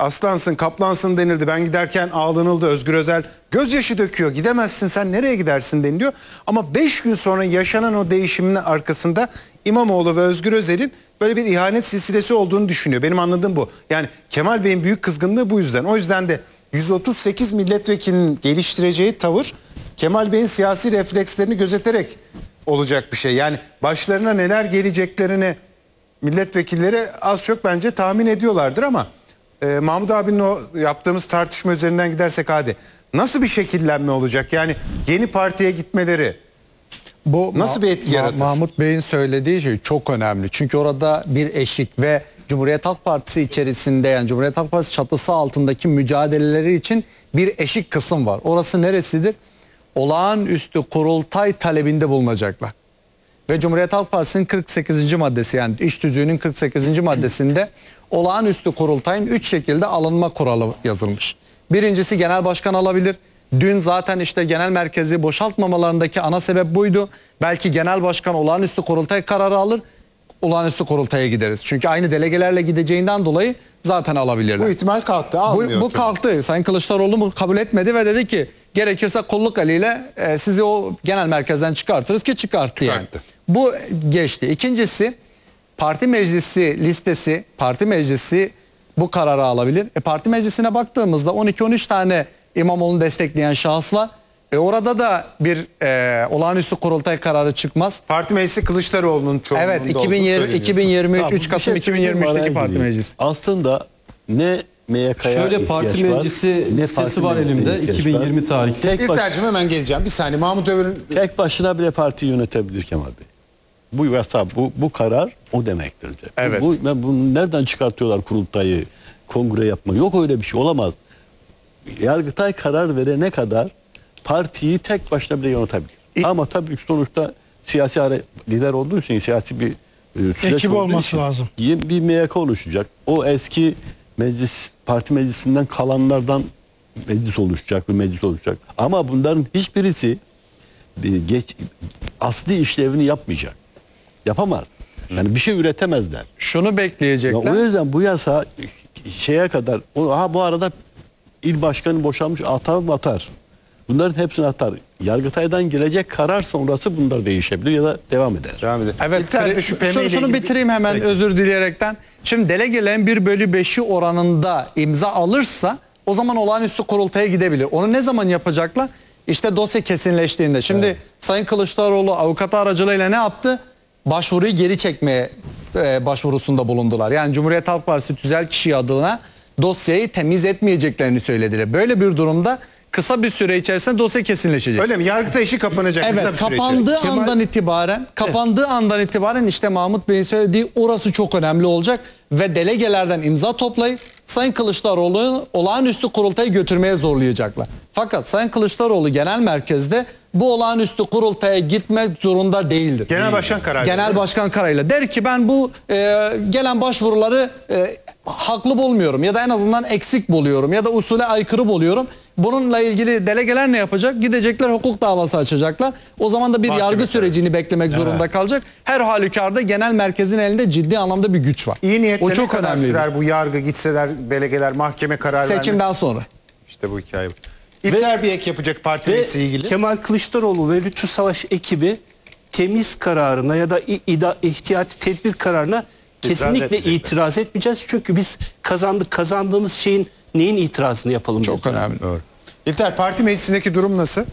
aslansın, kaplansın denildi. Ben giderken ağlanıldı. Özgür Özel gözyaşı döküyor. Gidemezsin, sen nereye gidersin deniliyor. Ama 5 gün sonra yaşanan o değişimin arkasında İmamoğlu ve Özgür Özel'in böyle bir ihanet silsilesi olduğunu düşünüyor. Benim anladığım bu. Yani Kemal Bey'in büyük kızgınlığı bu yüzden. O yüzden de 138 milletvekilinin geliştireceği tavır Kemal Bey'in siyasi reflekslerini gözeterek olacak bir şey. Yani başlarına neler geleceklerini milletvekilleri az çok bence tahmin ediyorlardır ama Mahmut abinin o yaptığımız tartışma üzerinden gidersek hadi. Nasıl bir şekillenme olacak? Yani yeni partiye gitmeleri Bu nasıl bir etki yaratır? Mahmut Bey'in söylediği şey çok önemli. Çünkü orada bir eşik ve Cumhuriyet Halk Partisi içerisinde, yani Cumhuriyet Halk Partisi çatısı altındaki mücadeleleri için bir eşik kısım var. Orası neresidir? Olağanüstü kurultay talebinde bulunacaklar. Ve Cumhuriyet Halk Partisi'nin 48. maddesi, yani iş tüzüğünün 48. maddesinde olağanüstü kurultayın 3 şekilde alınma kuralı yazılmış. Birincisi genel başkan alabilir. Dün zaten işte genel merkezi boşaltmamalarındaki ana sebep buydu. Belki genel başkan olağanüstü kurultay kararı alır. Olağanüstü kurultaya gideriz. Çünkü aynı delegelerle gideceğinden dolayı zaten alabilirler. Bu ihtimal kalktı. Bu kalktı. Sayın Kılıçdaroğlu mu kabul etmedi ve dedi ki gerekirse kolluk eliyle sizi o genel merkezden çıkartırız ki çıkarttı yani. Bu geçti. İkincisi parti meclisi listesi, parti meclisi bu kararı alabilir. Parti meclisine baktığımızda 12-13 tane İmamoğlu'nu destekleyen şahıs var. Orada da bir olağanüstü kurultay kararı çıkmaz. Parti meclisi Kılıçdaroğlu'nun çoğunluğunda evet, 2023 3 Kasım 2023'teki parti meclisi. Aslında ne MYK'ya şöyle parti meclisi listesi var elimde 2020 tarihli. Bir tercüme hemen geleceğim. Bir saniye Mahmut Övür'ün... Tek başına bile partiyi yönetebilir Kemal Bey. Bu yasa, bu karar o demektir. Evet. Bunu nereden çıkartıyorlar kurultayı, kongre yapma? Yok öyle bir şey, olamaz. Yargıtay karar verene kadar partiyi tek başına bile yönetebilir. Ama tabii sonuçta siyasi lider olduğu için, siyasi bir süreç ekip olması için lazım. Bir MYK oluşacak. O eski parti meclisinden kalanlardan meclis oluşacak, bir meclis oluşacak. Ama bunların hiçbirisi asli işlevini yapmayacak. Yapamaz. Yani bir şey üretemezler. Şunu bekleyecekler. O yüzden bu yasa şeye kadar, bu arada il başkanı boşalmış, atar. Bunların hepsini atar. Yargıtay'dan gelecek karar sonrası bunlar değişebilir ya da devam eder. Evet. Şunu bitireyim hemen özür dileyerekten. Şimdi delegelerin 1/5'i oranında imza alırsa o zaman olağanüstü kurultaya gidebilir. Onu ne zaman yapacaklar? İşte dosya kesinleştiğinde. Şimdi Sayın Kılıçdaroğlu avukatı aracılığıyla ne yaptı? Başvuruyu geri çekmeye başvurusunda bulundular. Yani Cumhuriyet Halk Partisi tüzel kişi adına dosyayı temiz etmeyeceklerini söylediler. Böyle bir durumda kısa bir süre içerisinde dosya kesinleşecek. Öyle mi? Yargıtay işi kapanacak. Evet, kapandığı andan itibaren işte Mahmut Bey'in söylediği orası çok önemli olacak ve delegelerden imza toplayıp Sayın Kılıçdaroğlu'nu olağanüstü kurultaya götürmeye zorlayacaklar. Fakat Sayın Kılıçdaroğlu genel merkezde bu olağanüstü kurultaya gitmek zorunda değildir. Genel başkan kararı. Genel başkan kararıyla der ki ben bu gelen başvuruları haklı bulmuyorum ya da en azından eksik buluyorum ya da usule aykırı buluyorum. Bununla ilgili delegeler ne yapacak? Gidecekler hukuk davası açacaklar. O zaman da bir yargı sürecini beklemek zorunda kalacak. Her halükarda genel merkezin elinde ciddi anlamda bir güç var. İyi niyetle o ne çok kadar önemli. sürer bu yargı, gitseler delegeler mahkeme kararı seçimden sonra. İşte bu hikaye. İlter bir ek yapacak parti meclisiyle ilgili. Kemal Kılıçdaroğlu ve Lütfü Savaş ekibi temiz kararına ya da ihtiyati tedbir kararına kesinlikle itiraz etmeyeceğiz. Çünkü biz kazandığımız şeyin neyin itirazını yapalım? Çok önemli. Doğru. İlter, parti meclisindeki durum nasıl?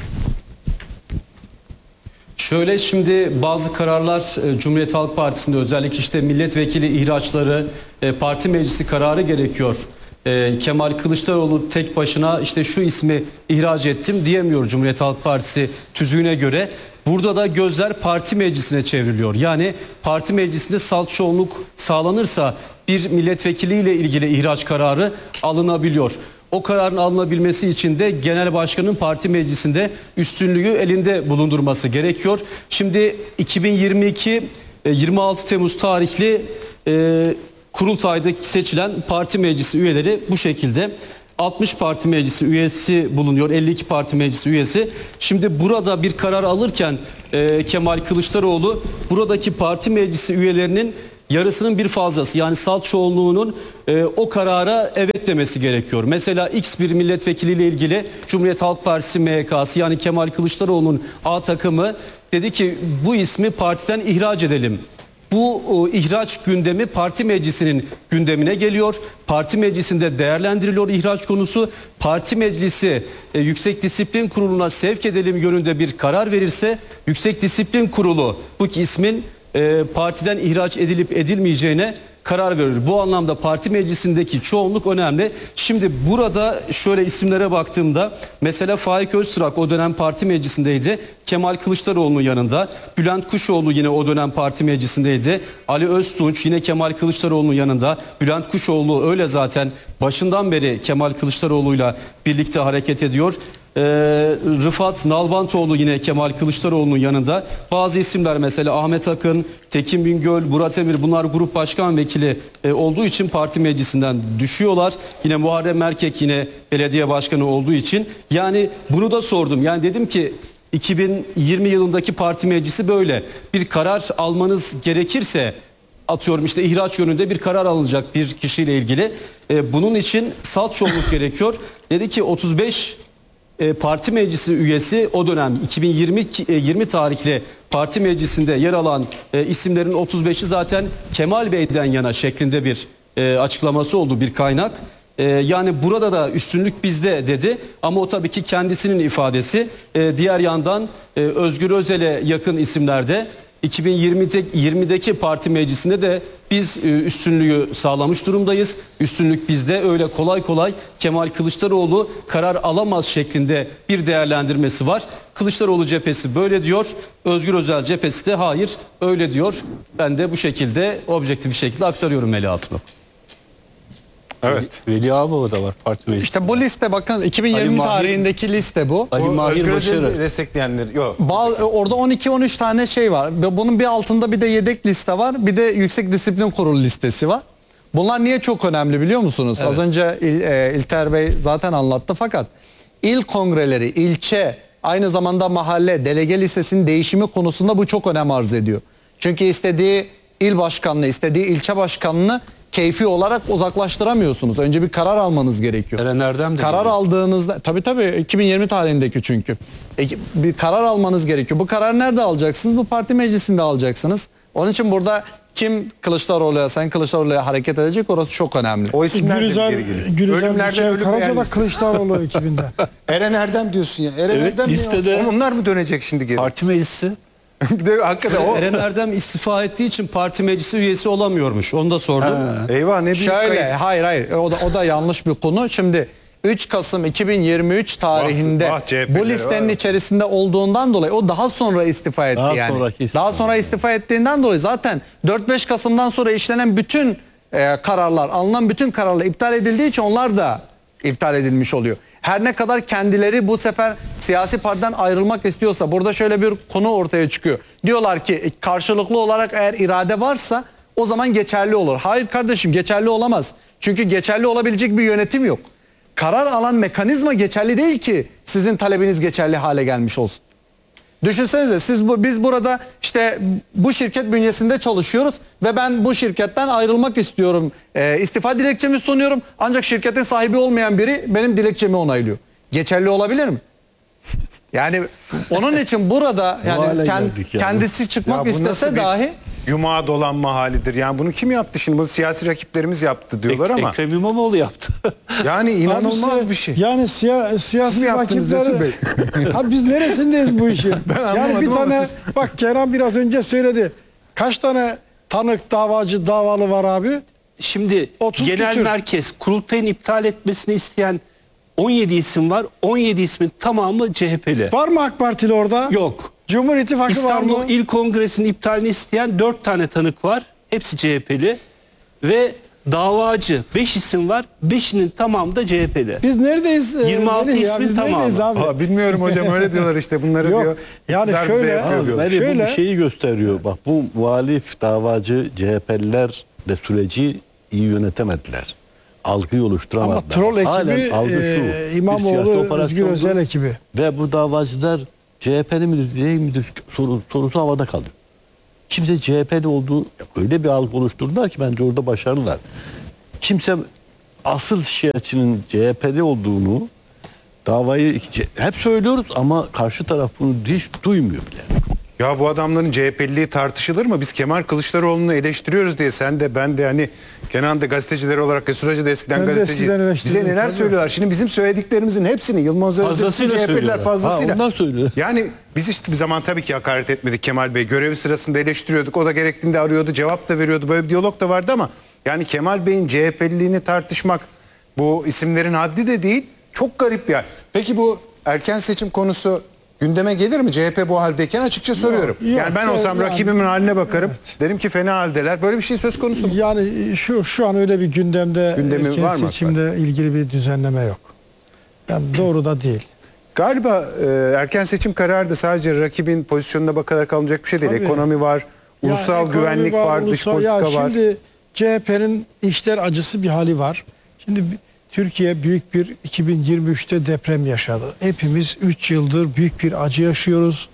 Şöyle, şimdi bazı kararlar Cumhuriyet Halk Partisi'nde özellikle işte milletvekili ihraçları, parti meclisi kararı gerekiyor. Kemal Kılıçdaroğlu tek başına işte şu ismi ihraç ettim diyemiyor Cumhuriyet Halk Partisi tüzüğüne göre. Burada da gözler parti meclisine çevriliyor. Yani parti meclisinde salt çoğunluk sağlanırsa bir milletvekiliyle ilgili ihraç kararı alınabiliyor. O kararın alınabilmesi için de genel başkanın parti meclisinde üstünlüğü elinde bulundurması gerekiyor. Şimdi 2022 26 Temmuz tarihli kurultayda seçilen parti meclisi üyeleri bu şekilde. 60 parti meclisi üyesi bulunuyor, 52 parti meclisi üyesi. Şimdi burada bir karar alırken Kemal Kılıçdaroğlu buradaki parti meclisi üyelerinin yarısının bir fazlası yani salt çoğunluğunun o karara evet demesi gerekiyor. Mesela X bir milletvekiliyle ilgili Cumhuriyet Halk Partisi MHK'sı yani Kemal Kılıçdaroğlu'nun A takımı dedi ki bu ismi partiden ihraç edelim. Bu ihraç gündemi parti meclisinin gündemine geliyor. Parti meclisinde değerlendiriliyor ihraç konusu. Parti meclisi Yüksek Disiplin Kurulu'na sevk edelim yönünde bir karar verirse Yüksek Disiplin Kurulu bu ismin partiden ihraç edilip edilmeyeceğine karar verir. Bu anlamda parti meclisindeki çoğunluk önemli. Şimdi burada şöyle isimlere baktığımda mesela Faik Öztürk o dönem parti meclisindeydi. Kemal Kılıçdaroğlu'nun yanında. Bülent Kuşoğlu yine o dönem parti meclisindeydi. Ali Öztunç yine Kemal Kılıçdaroğlu'nun yanında. Bülent Kuşoğlu öyle zaten başından beri Kemal Kılıçdaroğlu'yla birlikte hareket ediyor. Rıfat Nalbantoğlu yine Kemal Kılıçdaroğlu'nun yanında. Bazı isimler mesela Ahmet Akın, Tekin Bingöl, Murat Emir bunlar grup başkan vekili olduğu için parti meclisinden düşüyorlar. Yine Muharrem Erkek yine belediye başkanı olduğu için. Yani bunu da sordum. Yani dedim ki 2020 yılındaki parti meclisi böyle. Bir karar almanız gerekirse atıyorum işte ihraç yönünde bir karar alınacak bir kişiyle ilgili. Bunun için salt çoğunluk gerekiyor. Dedi ki 35 parti meclisi üyesi o dönem 2020 tarihli parti meclisinde yer alan isimlerin 35'i zaten Kemal Bey'den yana şeklinde bir açıklaması oldu bir kaynak. Yani burada da üstünlük bizde dedi ama o tabii ki kendisinin ifadesi. Diğer yandan Özgür Özel'e yakın isimlerde 2020'deki parti meclisinde de biz üstünlüğü sağlamış durumdayız. Üstünlük bizde, öyle kolay kolay Kemal Kılıçdaroğlu karar alamaz şeklinde bir değerlendirmesi var. Kılıçdaroğlu cephesi böyle diyor. Özgür Özel cephesi de hayır öyle diyor. Ben de bu şekilde objektif bir şekilde aktarıyorum Melih Altun'a. Evet. Veli Ağbaba da var parti meclisinde. İşte bu liste bakın 2020 Ali Mahir- tarihindeki liste bu. Ali O Mahir Özgür Özel'i Başarı. destekleyenler yok. Orada 12-13 tane şey var. Ve bunun bir altında bir de yedek liste var. Bir de Yüksek Disiplin Kurulu listesi var. Bunlar niye çok önemli biliyor musunuz? Az önce İlter Bey zaten anlattı fakat il kongreleri, ilçe, aynı zamanda mahalle, delege listesinin değişimi konusunda bu çok önem arz ediyor. Çünkü istediği il başkanlığı, istediği ilçe başkanlığını keyfi olarak uzaklaştıramıyorsunuz. Önce bir karar almanız gerekiyor. Eren Erdem de karar geliyor. aldığınızda tabii 2020 tarihindeki çünkü. Bir karar almanız gerekiyor. Bu kararı nerede alacaksınız? Bu parti meclisinde alacaksınız. Onun için burada kim Kılıçdaroğlu'ya, Sayın Kılıçdaroğlu'ya hareket edecek orası çok önemli. O isimler de Gülüzer, geri geliyor. Gülüzer Ölümlerden Gülçer ölüm Karaca da beğenmiş. Kılıçdaroğlu ekibinde. Eren Erdem diyorsun ya. Eren Evet, Erdem mi listede- ya? Onlar mı dönecek şimdi geri? Parti meclisi. Bir de hakikaten o. Eren Erdem istifa ettiği için parti meclisi üyesi olamıyormuş. Onu da sordum. Eyvah ne büyük Şöyle kayıp. hayır o da yanlış bir konu. Şimdi 3 Kasım 2023 tarihinde Vah, CHP'lere bu listenin var. içerisinde olduğundan dolayı o daha sonra istifa etti Daha yani. sonraki istifa. Daha sonra istifa ettiğinden dolayı zaten 4-5 Kasım'dan sonra işlenen bütün kararlar, alınan bütün kararlar iptal edildiği için onlar da iptal edilmiş oluyor. Her ne kadar kendileri bu sefer siyasi partiden ayrılmak istiyorsa burada şöyle bir konu ortaya çıkıyor. Diyorlar ki karşılıklı olarak eğer irade varsa o zaman geçerli olur. Hayır kardeşim, geçerli olamaz. Çünkü geçerli olabilecek bir yönetim yok. Karar alan mekanizma geçerli değil ki sizin talebiniz geçerli hale gelmiş olsun. Düşünsenize biz burada işte bu şirket bünyesinde çalışıyoruz ve ben bu şirketten ayrılmak istiyorum. İstifa dilekçemi sunuyorum ancak şirketin sahibi olmayan biri benim dilekçemi onaylıyor. Geçerli olabilir mi? Yani onun için burada Bu hale yani geldik yani. kendisi çıkmak Ya bu nasıl istese bir dahi yumağa dolanma halidir. Yani bunu kim yaptı şimdi? Bunu siyasi rakiplerimiz yaptı diyorlar ama. Ekrem İmamoğlu yaptı. Yani inanılmaz bir şey. Yani siyasi Siz mi yaptınız Resul rakipleri... Bey? Abi biz neresindeyiz bu işin? Yani anlamadım bir ama tane siz- bak Kerem biraz önce söyledi. Kaç tane tanık, davacı, davalı var abi? Şimdi 30 genel küsür. merkez kurultayın iptal etmesini isteyen 17 isim var. 17 ismin tamamı CHP'li. Var mı AK Partili orada? Yok. Cumhur İttifakı var mı? İstanbul İl Kongresi'nin iptalini isteyen 4 tane tanık var. Hepsi CHP'li. Ve davacı 5 isim var. 5'inin tamamı da CHP'li. Biz neredeyiz? 26 Melih ya? ismin Biz tamamı. neredeyiz abi? Aa, bilmiyorum hocam öyle diyorlar işte bunları Yok, diyor. yani İktidar bize şöyle- yapıyor Ama diyorlar. Melih, bu Şöyle- bir şeyi gösteriyor. Bak bu muhalif davacı CHP'liler de süreci iyi yönetemediler. Algıyı oluşturamadılar. Ama troll Halen ekibi algı şu, bir siyasi İmamoğlu, Özgür operasyondu Özel ekibi. Ve bu davacılar CHP'nin midir değil midir sorusu havada kalıyor. kimse CHP'de olduğu öyle bir algı oluşturdular ki bence orada başarılılar. Kimse asıl şikayetçinin CHP'de olduğunu, davayı hep söylüyoruz ama karşı taraf bunu hiç duymuyor bile. Ya bu adamların CHP'liliği tartışılır mı? Biz Kemal Kılıçdaroğlu'nu eleştiriyoruz diye sen de ben de hani Kenan da gazeteciler olarak Resul Hoca da eskiden Ben de gazeteci. eskiden eleştirdim, Bize neler tabii. söylüyorlar? Şimdi bizim söylediklerimizin hepsini Yılmaz Özdemir Fazlasıyla CHP'liler söylüyorlar. fazlasıyla. Ha, onlar söylüyor. Yani biz hiçbir zaman tabii ki hakaret etmedik Kemal Bey. Görevi sırasında eleştiriyorduk. O da gerektiğinde arıyordu, cevap da veriyordu. Böyle bir diyalog da vardı ama yani Kemal Bey'in CHP'liliğini tartışmak bu isimlerin haddi de değil. Çok garip ya. Peki bu erken seçim konusu gündeme gelir mi? CHP bu haldeyken açıkça soruyorum. yok, Yani ben olsam yani- rakibimin haline bakarım. Derim ki fena haldeler. Böyle bir şey söz konusu mu? Yani şu an öyle bir gündemi Gündemi var mı? seçimle ilgili bir düzenleme yok. Yani doğru da değil. Galiba erken seçim kararı da sadece rakibin pozisyonuna bakarak alınacak bir şey değil. Tabii. Ekonomi var, ulusal Yani ekonomi güvenlik var, dış ulusal- politika var. Şimdi CHP'nin işler acısı bir hali var. Şimdi Türkiye büyük bir 2023'te deprem yaşadı. Hepimiz 3 yıldır büyük bir acı yaşıyoruz.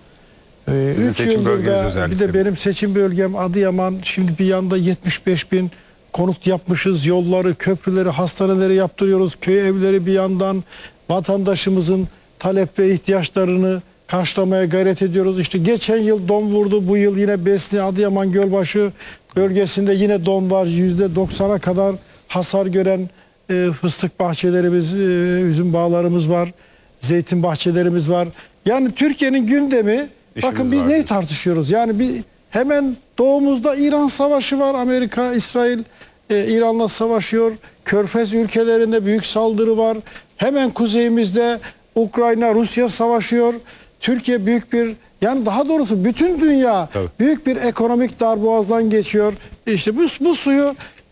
Sizin 3 seçim yıldır bölgeniz da bir özellikle. de benim seçim bölgem Adıyaman. Şimdi bir yanda 75 bin konut yapmışız. Yolları, köprüleri, hastaneleri yaptırıyoruz. Köy evleri bir yandan vatandaşımızın talep ve ihtiyaçlarını karşılamaya gayret ediyoruz. İşte geçen yıl don vurdu. Bu yıl yine Besni, Adıyaman, Gölbaşı bölgesinde yine don var. %90'a kadar hasar gören fıstık bahçelerimiz, üzüm bağlarımız var. Zeytin bahçelerimiz var. Yani Türkiye'nin gündemi, bakın biz var neyi diyorsun. tartışıyoruz? Yani bir hemen doğumuzda İran savaşı var. Amerika, İsrail İran'la savaşıyor. Körfez ülkelerinde büyük saldırı var. Hemen kuzeyimizde Ukrayna, Rusya savaşıyor. Türkiye büyük bir, yani daha doğrusu bütün dünya Tabii. büyük bir ekonomik darboğazdan geçiyor. İşte bu suyu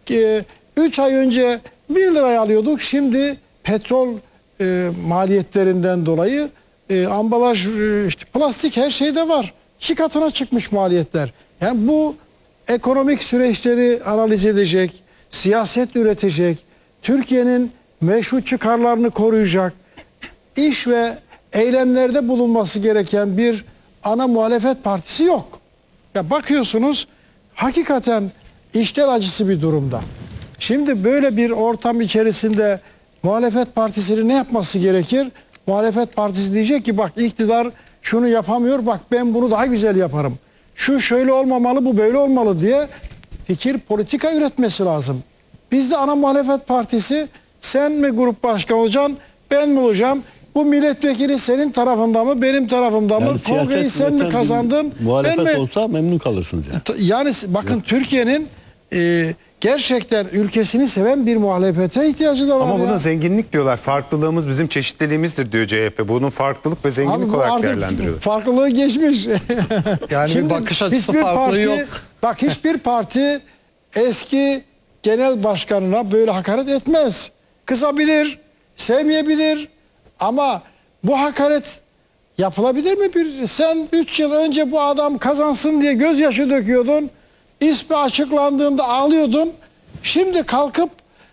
3 ay önce 1 liraya alıyorduk. Şimdi petrol maliyetlerinden dolayı ambalaj, işte plastik her şeyde var. 2 katına çıkmış maliyetler. Yani bu ekonomik süreçleri analiz edecek, siyaset üretecek, Türkiye'nin meşru çıkarlarını koruyacak, iş ve eylemlerde bulunması gereken bir ana muhalefet partisi yok. Ya bakıyorsunuz hakikaten işler acısı bir durumda. Şimdi böyle bir ortam içerisinde muhalefet partisinin ne yapması gerekir? Muhalefet partisi diyecek ki bak iktidar şunu yapamıyor, bak ben bunu daha güzel yaparım. Şu şöyle olmamalı, bu böyle olmalı diye fikir, politika üretmesi lazım. Bizde ana muhalefet partisi, sen mi grup başkanı olacaksın, ben mi olacağım? Bu milletvekili senin tarafında mı, benim tarafımda mı? Yani Kongreyi sen mi üreten bir kazandın? muhalefet Ben mi? olsa memnun kalırsınız yani. Yani bakın Türkiye'nin gerçekten ülkesini seven bir muhalefete ihtiyacı da var. Ama ya. buna zenginlik diyorlar. Farklılığımız bizim çeşitliliğimizdir diyor CHP. Bunun farklılık ve zenginlik Abi bu olarak artık değerlendiriyor. farklılığı geçmiş. Yani bir bakış açısı farklılığı yok. Bak hiçbir parti eski genel başkanına böyle hakaret etmez. Kızabilir, sevmeyebilir ama bu hakaret yapılabilir mi? Sen 3 yıl önce bu adam kazansın diye gözyaşı döküyordun. İsmi açıklandığında ağlıyordun. Şimdi kalkıp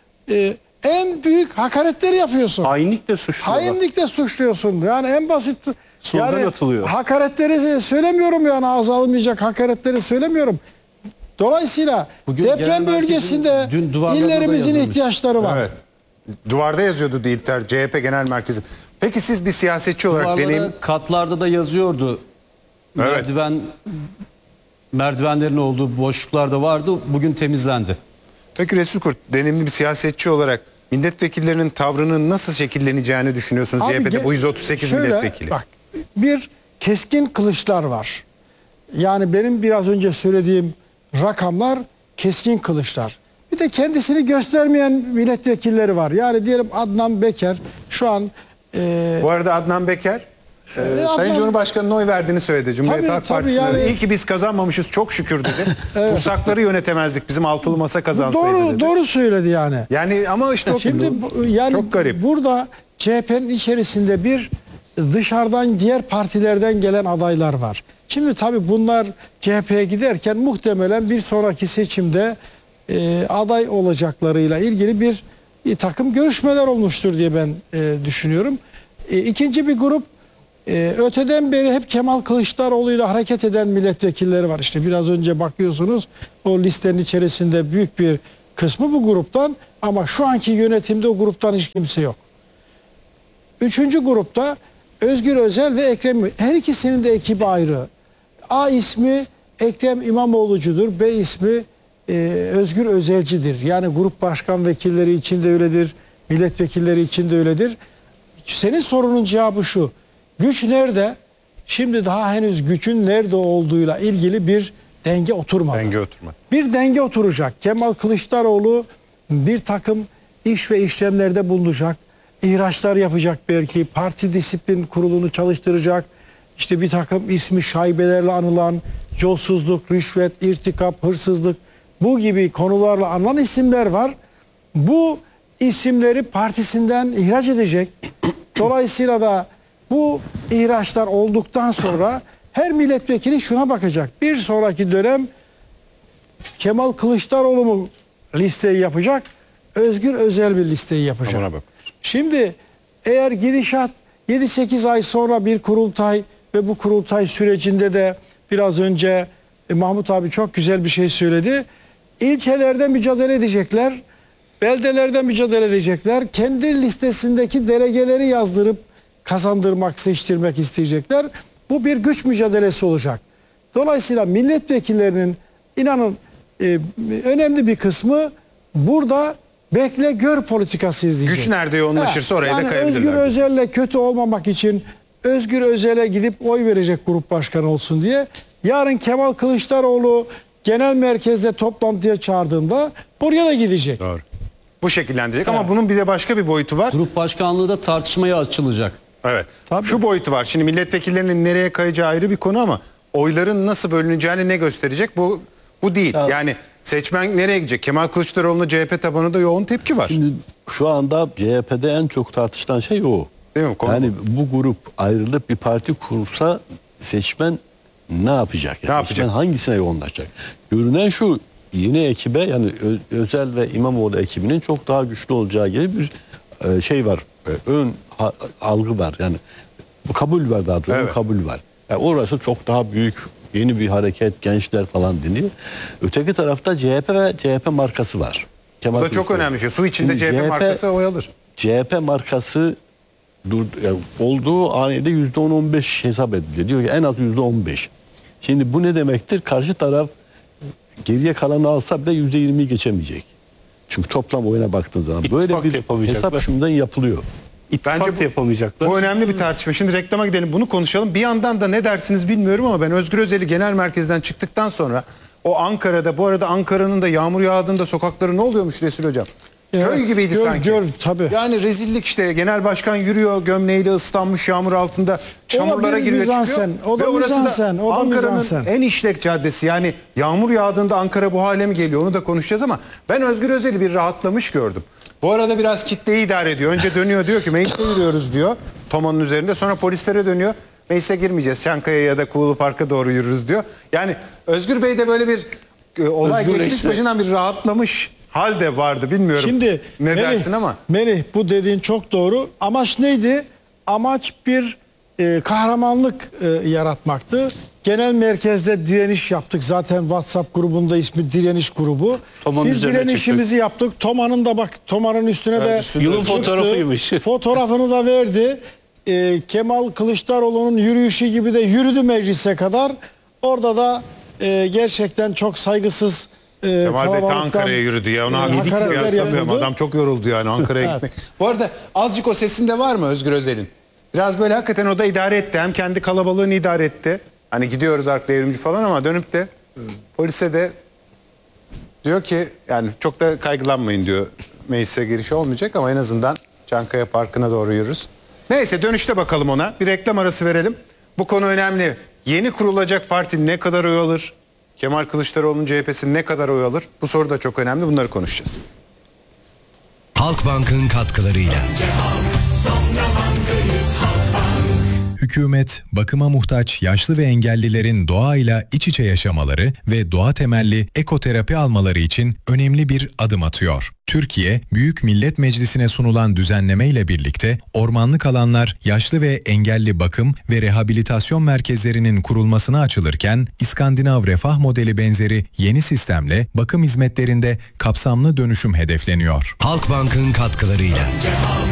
en büyük hakaretleri yapıyorsun. Hainlikle suçluyorlar. Hainlikle suçluyorsun. Yani en basit Slogan yani atılıyor. hakaretleri söylemiyorum, yani ağza alınmayacak hakaretleri söylemiyorum. Dolayısıyla Bugün genel deprem merkezin bölgesinde dün duvarlarda da illerimizin yazılmış. ihtiyaçları var. Evet. Duvarda yazıyordu Dilter CHP Genel Merkezi. Peki siz bir siyasetçi olarak Duvarlara, deneyim... katlarda da yazıyordu. Evet. Merdivenlerin olduğu boşluklar da vardı. Bugün temizlendi. Peki Resul Kurt, deneyimli bir siyasetçi olarak milletvekillerinin tavrının nasıl şekilleneceğini düşünüyorsunuz Abi CHP'de bu 138 şöyle, milletvekili? Bak bir keskin kılıçlar var. Yani benim biraz önce söylediğim rakamlar keskin kılıçlar. Bir de kendisini göstermeyen milletvekilleri var. Yani diyelim Adnan Beker şu an Bu arada Adnan Beker Sayın Adnan- Cumhurbaşkanı'na oy verdiğini söyledi. Cumhuriyet Tabii, Halk tabii Partisi'ne. yani- İyi ki biz kazanmamışız, çok şükür dedi. Kursakları yönetemezdik, bizim altılı masa kazansaydı doğru dedi. doğru söyledi yani. Yani ama işte o Şimdi yani çok garip. burada CHP'nin içerisinde bir dışarıdan diğer partilerden gelen adaylar var. Şimdi tabii bunlar CHP'ye giderken muhtemelen bir sonraki seçimde aday olacaklarıyla ilgili bir takım görüşmeler olmuştur diye ben düşünüyorum. İkinci bir grup öteden beri hep Kemal Kılıçdaroğlu'yla hareket eden milletvekilleri var. İşte biraz önce bakıyorsunuz o listenin içerisinde büyük bir kısmı bu gruptan, ama şu anki yönetimde o gruptan hiç kimse yok. Üçüncü grupta Özgür Özel ve Ekrem, her ikisinin de ekibi ayrı. A ismi Ekrem İmamoğlu'cudur, B ismi Özgür Özelcidir. Yani grup başkan vekilleri için de öyledir, milletvekilleri için de öyledir. Senin sorunun cevabı şu: güç nerede? Şimdi daha henüz gücün nerede olduğuyla ilgili bir denge oturmadı. Denge oturmadı. Bir denge oturacak. Kemal Kılıçdaroğlu bir takım iş ve işlemlerde bulunacak. İhraçlar yapacak belki. Parti disiplin kurulunu çalıştıracak. İşte bir takım ismi şaibelerle anılan yolsuzluk, rüşvet, irtikap, hırsızlık, bu gibi konularla anılan isimler var. Bu isimleri partisinden ihraç edecek. Dolayısıyla da bu ihraçlar olduktan sonra her milletvekili şuna bakacak: bir sonraki dönem Kemal Kılıçdaroğlu mu listeyi yapacak, Özgür Özel bir listeyi yapacak. Ona bak. Şimdi eğer gidişat 7-8 ay sonra bir kurultay ve bu kurultay sürecinde de biraz önce Mahmut abi çok güzel bir şey söyledi. İlçelerde mücadele edecekler, beldelerde mücadele edecekler. Kendi listesindeki delegeleri yazdırıp kazandırmak, seçtirmek isteyecekler. Bu bir güç mücadelesi olacak. Dolayısıyla milletvekillerinin, inanın önemli bir kısmı burada bekle gör politikası izleyecek. Güç nerede yoğunlaşırsa oraya da yani kayabilirler. Özgür Özel'le kötü olmamak için Özgür Özel'e gidip oy verecek grup başkanı olsun diye. Yarın Kemal Kılıçdaroğlu genel merkezde toplantıya çağırdığında oraya da gidecek. Doğru. Bu şekillendirecek ama bunun bir de başka bir boyutu var. Grup başkanlığı da tartışmaya açılacak. Evet. Tabii. Şu boyutu var. Şimdi milletvekillerinin nereye kayacağı ayrı bir konu ama oyların nasıl bölüneceğini ne gösterecek? Bu değil. Yani seçmen nereye gidecek? Kemal Kılıçdaroğlu'na CHP tabanında yoğun tepki var. Şimdi şu anda CHP'de en çok tartışılan şey o. Değil mi? Konu Yani bu grup ayrılıp bir parti kursa seçmen ne yapacak? Yani Ne yapacak? seçmen hangisine yoğunlaşacak? Görünen şu: yeni ekibe, yani Özel ve İmamoğlu ekibinin çok daha güçlü olacağı gibi bir şey var. Algı var. Yani bu kabul var, daha doğrusu Evet. kabul var. Yani orası çok daha büyük, yeni bir hareket, gençler falan deniyor. Öteki tarafta CHP ve CHP markası var. Bu da çok önemli şey. Su içinde Şimdi CHP markası oy alır. CHP markası yani olduğu hanede %10-15 hesap ediliyor. Diyor ki en az %15. Şimdi bu ne demektir? Karşı taraf geriye kalanı alsa bile %20'yi geçemeyecek. Çünkü toplam oyuna baktığın zaman İttifak böyle bir yapamayacaklar. hesap şimdiden yapılıyor. İttifak Bence da yapamayacaklar. Bu önemli bir tartışma. Şimdi reklama gidelim, bunu konuşalım. Bir yandan da ne dersiniz bilmiyorum ama ben Özgür Özel'i genel merkezden çıktıktan sonra o Ankara'da, bu arada Ankara'nın da yağmur yağdığında sokakları ne oluyormuş Resul Hocam? Evet, Köy gibiydi sanki. tabii. Yani rezillik işte. Genel başkan yürüyor gömleğiyle ıslanmış yağmur altında. Çamurlara bir giriyor mizansen, çıkıyor. o da Ve orası mizansen, o da Ankara'nın mizansen. en işlek caddesi. Yani yağmur yağdığında Ankara bu hale mi geliyor onu da konuşacağız ama ben Özgür Özel'i bir rahatlamış gördüm. Bu arada biraz kitleyi idare ediyor. Önce dönüyor, diyor ki meclise yürüyoruz diyor. Tomanın üzerinde. Sonra polislere dönüyor. Meclise girmeyeceğiz. Çankaya ya da Kuğulu Park'a doğru yürürüz diyor. Yani Özgür Bey de böyle bir olay Özgür geçmiş işte. başından bir rahatlamış hal de vardı. Bilmiyorum Şimdi ne dersin ama. Melih, bu dediğin çok doğru. Amaç neydi? Amaç bir kahramanlık yaratmaktı. Genel merkezde direniş yaptık. Zaten WhatsApp grubunda ismi direniş grubu. Toma'nın Biz üzerine direnişimizi yaptık. Toma'nın da bak, Toma'nın üstüne de Yılın çıktı. fotoğrafıymış. Fotoğrafını da verdi. Kemal Kılıçdaroğlu'nun yürüyüşü gibi de yürüdü meclise kadar. Orada da gerçekten çok saygısız Kemal Bey de kalabalıktan, Ankara'ya yürüdü ya. Ona hakaretler kıyaslamıyorum. yapıldı. Adam çok yoruldu yani Ankara'ya Evet. gitmek. Bu arada azıcık o sesinde var mı Özgür Özel'in? Biraz böyle hakikaten o da idare etti. Hem kendi kalabalığını idare etti. Hani gidiyoruz Ark Devrimci falan ama dönüp de polise de diyor ki yani çok da kaygılanmayın diyor. Meclise girişi olmayacak ama en azından Çankaya Parkı'na doğru yürürüz. Neyse dönüşte bakalım ona. Bir reklam arası verelim. Bu konu önemli. Yeni kurulacak parti ne kadar oy alır? Kemal Kılıçdaroğlu'nun CHP'si ne kadar oy alır? Bu soru da çok önemli. Bunları konuşacağız. Halkbank'ın katkılarıyla. Hükümet, bakıma muhtaç yaşlı ve engellilerin doğayla iç içe yaşamaları ve doğa temelli ekoterapi almaları için önemli bir adım atıyor. Türkiye, Büyük Millet Meclisi'ne sunulan düzenleme ile birlikte ormanlık alanlar, yaşlı ve engelli bakım ve rehabilitasyon merkezlerinin kurulmasına açılırken, İskandinav refah modeli benzeri yeni sistemle bakım hizmetlerinde kapsamlı dönüşüm hedefleniyor. Halkbank'ın katkılarıyla.